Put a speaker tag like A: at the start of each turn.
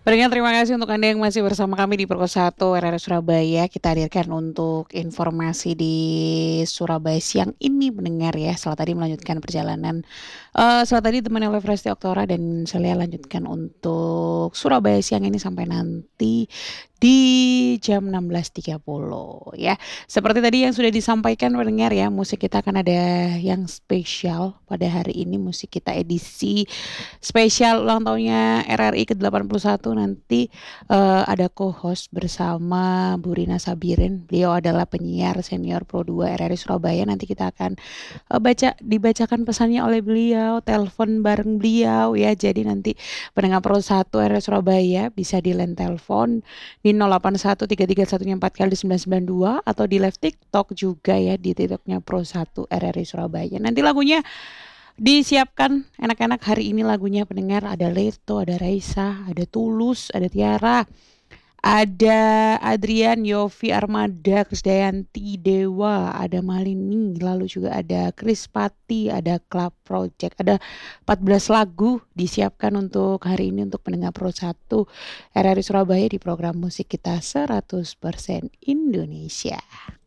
A: Pendengar terima kasih untuk Anda yang masih bersama kami di Pukul 1 RRI Surabaya. Kita hadirkan untuk informasi di Surabaya siang ini mendengar ya. Setelah tadi melanjutkan perjalanan setelah tadi teman oleh Presti Oktora dan saya lanjutkan untuk Surabaya siang ini sampai nanti di jam 16.30 ya. Seperti tadi yang sudah disampaikan pendengar ya, musik kita akan ada yang spesial pada hari ini. Musik kita edisi spesial ulang tahunnya RRI ke-81 nanti ada co-host bersama Bu Rina Sabirin. Beliau adalah penyiar senior Pro 2 RRI Surabaya. Nanti kita akan dibacakan pesannya oleh beliau, telepon bareng beliau ya. Jadi nanti pendengar Pro 1 RRI Surabaya bisa di line telepon di 081331 4 kali 992 atau di live TikTok juga ya di TikToknya Pro 1 RRI Surabaya. Nanti lagunya disiapkan enak-enak hari ini lagunya pendengar, ada Leto, ada Raisa, ada Tulus, ada Tiara, ada Adrian, Yofi, Armada, Krisdayanti, Dewa, ada Malini, lalu juga ada Krispati, ada Club Project, ada 14 lagu disiapkan untuk hari ini untuk pendengar Pro 1 RRI Surabaya di program musik kita 100% Indonesia.